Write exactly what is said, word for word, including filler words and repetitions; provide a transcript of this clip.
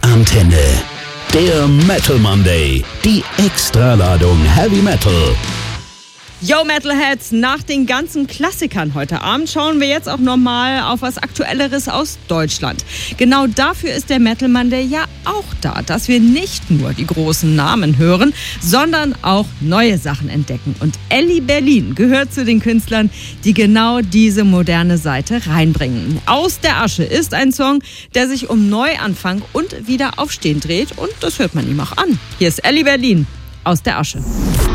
Antenne. Der Metal Monday. Die Extraladung Heavy Metal. Yo Metalheads, nach den ganzen Klassikern heute Abend schauen wir jetzt auch nochmal auf was Aktuelleres aus Deutschland. Genau dafür ist der Metal Monday ja auch da, dass wir nicht nur die großen Namen hören, sondern auch neue Sachen entdecken. Und Elli Berlin gehört zu den Künstlern, die genau diese moderne Seite reinbringen. Aus der Asche ist ein Song, der sich um Neuanfang und Wiederaufstehen dreht, und das hört man ihm auch an. Hier ist Elli Berlin, Aus der Asche.